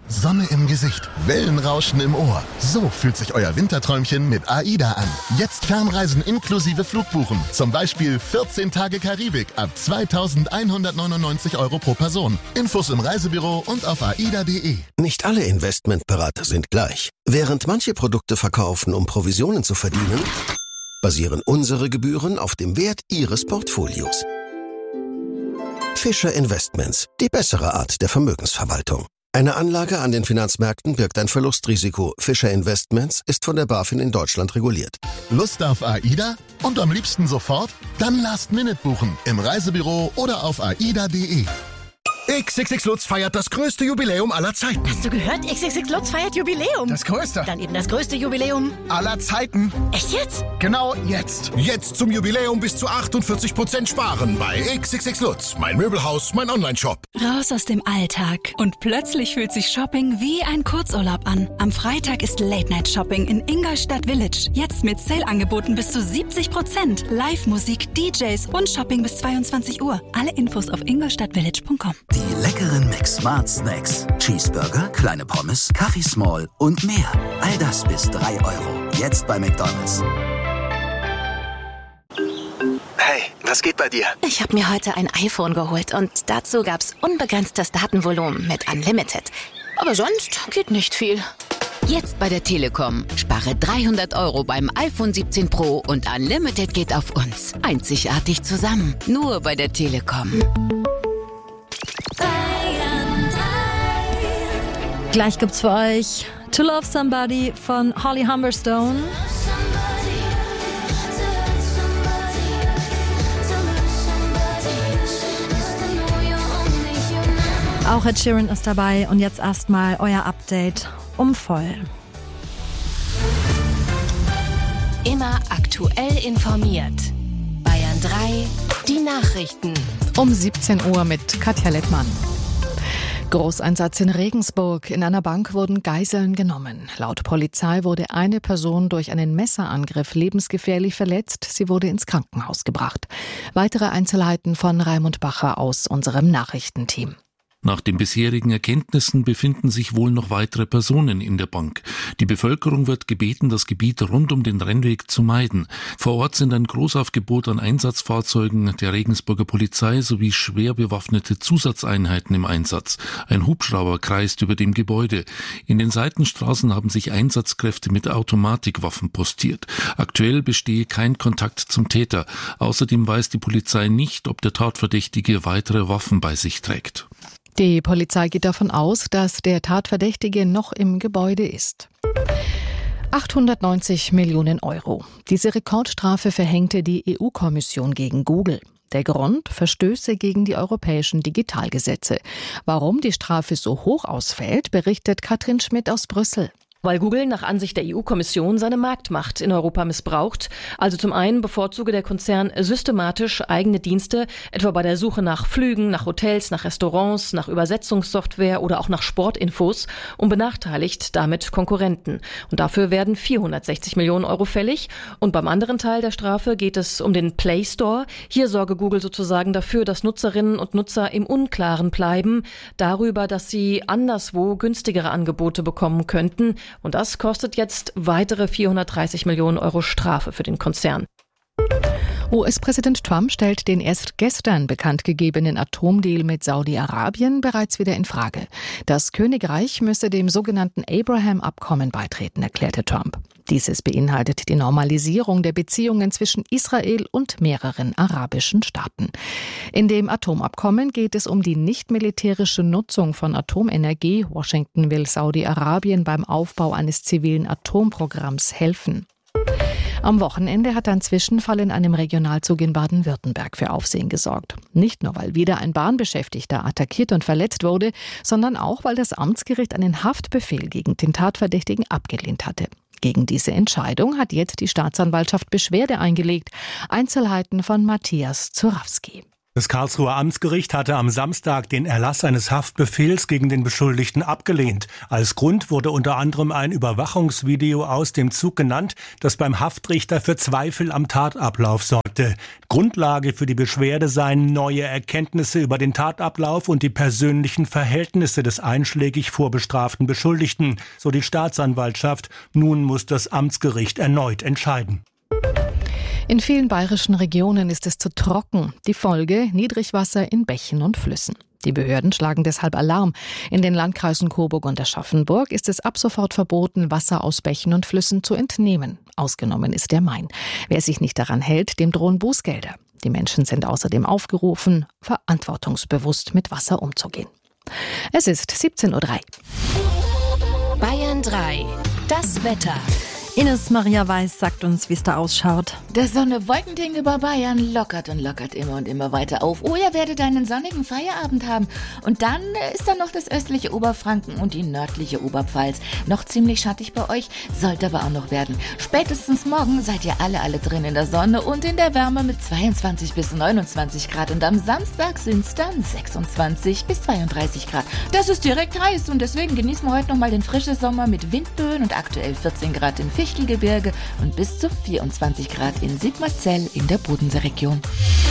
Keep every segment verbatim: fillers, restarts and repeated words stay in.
Sonne im Gesicht, Wellenrauschen im Ohr. So fühlt sich euer Winterträumchen mit AIDA an. Jetzt Fernreisen inklusive Flugbuchen. Zum Beispiel vierzehn Tage Karibik ab zweitausendeinhundertneunundneunzig Euro pro Person. Infos im Reisebüro und auf aida punkt de. Nicht alle Investmentberater sind gleich. Während manche Produkte verkaufen, um Provisionen zu verdienen, basieren unsere Gebühren auf dem Wert Ihres Portfolios. Fischer Investments, die bessere Art der Vermögensverwaltung. Eine Anlage an den Finanzmärkten birgt ein Verlustrisiko. Fischer Investments ist von der BaFin in Deutschland reguliert. Lust auf AIDA? Und am liebsten sofort? Dann Last Minute buchen im Reisebüro oder auf aida punkt de. X X X Lutz feiert das größte Jubiläum aller Zeiten. Hast du gehört? X X X Lutz feiert Jubiläum. Das größte. Dann eben das größte Jubiläum aller Zeiten. Echt jetzt? Genau jetzt. Jetzt zum Jubiläum bis zu achtundvierzig Prozent sparen bei X X X Lutz. Mein Möbelhaus, mein Online-Shop. Raus aus dem Alltag. Und plötzlich fühlt sich Shopping wie ein Kurzurlaub an. Am Freitag ist Late-Night-Shopping in Ingolstadt Village. Jetzt mit Sale-Angeboten bis zu siebzig Prozent. Live-Musik, D Js und Shopping bis zweiundzwanzig Uhr. Alle Infos auf ingolstadtvillage punkt com. Die leckeren McSmart Snacks. Cheeseburger, kleine Pommes, Kaffee Small und mehr. All das bis drei Euro. Jetzt bei McDonald's. Hey, was geht bei dir? Ich habe mir heute ein iPhone geholt und dazu gab's unbegrenztes Datenvolumen mit Unlimited. Aber sonst geht nicht viel. Jetzt bei der Telekom. Spare dreihundert Euro beim iPhone siebzehn Pro und Unlimited geht auf uns. Einzigartig zusammen. Nur bei der Telekom. Gleich gibt's für euch To Love Somebody von Holly Humberstone. Auch Ed Sheeran ist dabei und jetzt erstmal euer Update um voll. Immer aktuell informiert. Bayern drei, die Nachrichten. Um siebzehn Uhr mit Katja Lettmann. Großeinsatz in Regensburg. In einer Bank wurden Geiseln genommen. Laut Polizei wurde eine Person durch einen Messerangriff lebensgefährlich verletzt. Sie wurde ins Krankenhaus gebracht. Weitere Einzelheiten von Raimund Bacher aus unserem Nachrichtenteam. Nach den bisherigen Erkenntnissen befinden sich wohl noch weitere Personen in der Bank. Die Bevölkerung wird gebeten, das Gebiet rund um den Rennweg zu meiden. Vor Ort sind ein Großaufgebot an Einsatzfahrzeugen der Regensburger Polizei sowie schwer bewaffnete Zusatzeinheiten im Einsatz. Ein Hubschrauber kreist über dem Gebäude. In den Seitenstraßen haben sich Einsatzkräfte mit Automatikwaffen postiert. Aktuell bestehe kein Kontakt zum Täter. Außerdem weiß die Polizei nicht, ob der Tatverdächtige weitere Waffen bei sich trägt. Die Polizei geht davon aus, dass der Tatverdächtige noch im Gebäude ist. achthundertneunzig Millionen Euro. Diese Rekordstrafe verhängte die E U-Kommission gegen Google. Der Grund? Verstöße gegen die europäischen Digitalgesetze. Warum die Strafe so hoch ausfällt, berichtet Katrin Schmidt aus Brüssel. Weil Google nach Ansicht der E U-Kommission seine Marktmacht in Europa missbraucht. Also zum einen bevorzuge der Konzern systematisch eigene Dienste, etwa bei der Suche nach Flügen, nach Hotels, nach Restaurants, nach Übersetzungssoftware oder auch nach Sportinfos und benachteiligt damit Konkurrenten. Und dafür werden vierhundertsechzig Millionen Euro fällig. Und beim anderen Teil der Strafe geht es um den Play Store. Hier sorge Google sozusagen dafür, dass Nutzerinnen und Nutzer im Unklaren bleiben, darüber, dass sie anderswo günstigere Angebote bekommen könnten. Und das kostet jetzt weitere vierhundertdreißig Millionen Euro Strafe für den Konzern. U S-Präsident Trump stellt den erst gestern bekannt gegebenen Atomdeal mit Saudi-Arabien bereits wieder in Frage. Das Königreich müsse dem sogenannten Abraham-Abkommen beitreten, erklärte Trump. Dieses beinhaltet die Normalisierung der Beziehungen zwischen Israel und mehreren arabischen Staaten. In dem Atomabkommen geht es um die nicht-militärische Nutzung von Atomenergie. Washington will Saudi-Arabien beim Aufbau eines zivilen Atomprogramms helfen. Am Wochenende hat ein Zwischenfall in einem Regionalzug in Baden-Württemberg für Aufsehen gesorgt. Nicht nur, weil wieder ein Bahnbeschäftigter attackiert und verletzt wurde, sondern auch, weil das Amtsgericht einen Haftbefehl gegen den Tatverdächtigen abgelehnt hatte. Gegen diese Entscheidung hat jetzt die Staatsanwaltschaft Beschwerde eingelegt. Einzelheiten von Matthias Zurawski. Das Karlsruher Amtsgericht hatte am Samstag den Erlass eines Haftbefehls gegen den Beschuldigten abgelehnt. Als Grund wurde unter anderem ein Überwachungsvideo aus dem Zug genannt, das beim Haftrichter für Zweifel am Tatablauf sorgte. Grundlage für die Beschwerde seien neue Erkenntnisse über den Tatablauf und die persönlichen Verhältnisse des einschlägig vorbestraften Beschuldigten, so die Staatsanwaltschaft. Nun muss das Amtsgericht erneut entscheiden. In vielen bayerischen Regionen ist es zu trocken. Die Folge: Niedrigwasser in Bächen und Flüssen. Die Behörden schlagen deshalb Alarm. In den Landkreisen Coburg und Aschaffenburg ist es ab sofort verboten, Wasser aus Bächen und Flüssen zu entnehmen. Ausgenommen ist der Main. Wer sich nicht daran hält, dem drohen Bußgelder. Die Menschen sind außerdem aufgerufen, verantwortungsbewusst mit Wasser umzugehen. Es ist siebzehn Uhr drei. Bayern drei. Das Wetter. Ines Maria Weiß sagt uns, wie es da ausschaut. Der Sonne-Wolkending über Bayern lockert und lockert immer und immer weiter auf. Oh, ihr werdet einen sonnigen Feierabend haben. Und dann ist da noch das östliche Oberfranken und die nördliche Oberpfalz. Noch ziemlich schattig bei euch, sollte aber auch noch werden. Spätestens morgen seid ihr alle, alle drin in der Sonne und in der Wärme mit zweiundzwanzig bis neunundzwanzig Grad. Und am Samstag sind es dann sechsundzwanzig bis zweiunddreißig Grad. Das ist direkt heiß und deswegen genießen wir heute nochmal den frischen Sommer mit Windböen und aktuell vierzehn Grad im Fichtelgebirge und bis zu vierundzwanzig Grad in Sigmarzell in der Bodenseeregion.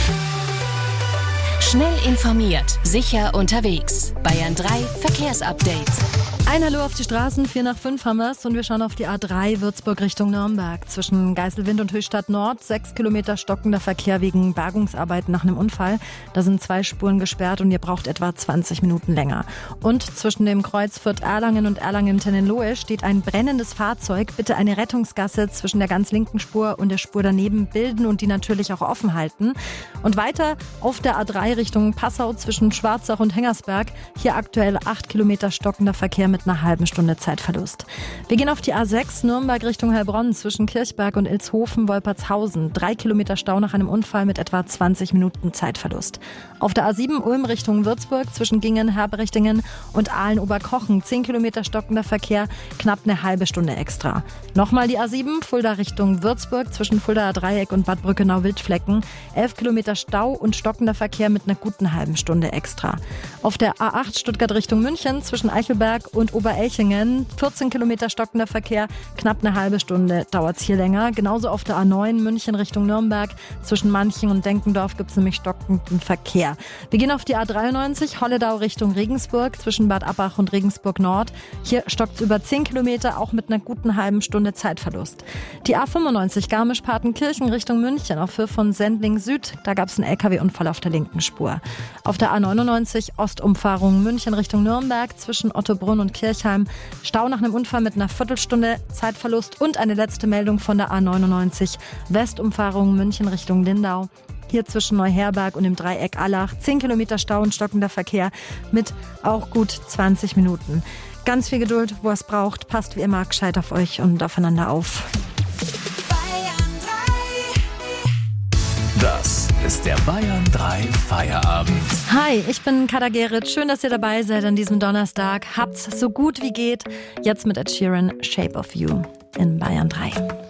Schnell informiert, sicher unterwegs. Bayern drei Verkehrsupdate. Ein Hallo auf die Straßen, vier nach fünf haben wir's und wir schauen auf die A drei Würzburg Richtung Nürnberg. Zwischen Geiselwind und Höchstadt Nord, sechs Kilometer stockender Verkehr wegen Bergungsarbeiten nach einem Unfall. Da sind zwei Spuren gesperrt und ihr braucht etwa zwanzig Minuten länger. Und zwischen dem Kreuz Fürth-Erlangen und Erlangen-Tennenlohe steht ein brennendes Fahrzeug. Bitte eine Rettungsgasse zwischen der ganz linken Spur und der Spur daneben bilden und die natürlich auch offen halten. Und weiter auf der A drei Richtung Passau zwischen Schwarzach und Hengersberg. Hier aktuell acht Kilometer stockender Verkehr mit einer halben Stunde Zeitverlust. Wir gehen auf die A sechs Nürnberg Richtung Heilbronn zwischen Kirchberg und Ilshofen-Wolpertshausen. Drei Kilometer Stau nach einem Unfall mit etwa zwanzig Minuten Zeitverlust. Auf der A sieben Ulm Richtung Würzburg zwischen Gingen, Herberichtingen und Aalen-Oberkochen. Zehn Kilometer stockender Verkehr, knapp eine halbe Stunde extra. Nochmal die A sieben Fulda Richtung Würzburg zwischen Fuldaer Dreieck und Bad Brückenau-Wildflecken. Elf Kilometer Stau und stockender Verkehr mit einer guten halben Stunde extra. Auf der A acht Stuttgart Richtung München zwischen Eichelberg und Oberelchingen, vierzehn Kilometer stockender Verkehr, knapp eine halbe Stunde dauert es hier länger. Genauso auf der A neun München Richtung Nürnberg, zwischen Manching und Denkendorf gibt es nämlich stockenden Verkehr. Wir gehen auf die A dreiundneunzig Holledau Richtung Regensburg, zwischen Bad Abbach und Regensburg Nord. Hier stockt es über zehn Kilometer, auch mit einer guten halben Stunde Zeitverlust. Die A fünfundneunzig Garmisch-Partenkirchen Richtung München auf Höhe von Sendling Süd, da gab es einen L K W-Unfall auf der linken Spur. Auf der A neunundneunzig Ostumfahrung München Richtung Nürnberg, zwischen Ottobrunn und Kirchheim. Stau nach einem Unfall mit einer Viertelstunde Zeitverlust und eine letzte Meldung von der A neunundneunzig Westumfahrung München Richtung Lindau. Hier zwischen Neuherberg und dem Dreieck Allach. zehn Kilometer Stau und stockender Verkehr mit auch gut zwanzig Minuten. Ganz viel Geduld, wo es braucht. Passt wie immer gescheit auf euch und aufeinander auf. Das ist der Bayern drei Feierabend. Hi, ich bin Kada Gerrit. Schön, dass ihr dabei seid an diesem Donnerstag. Habt's so gut wie geht. Jetzt mit Ed Sheeran, Shape of You in Bayern drei.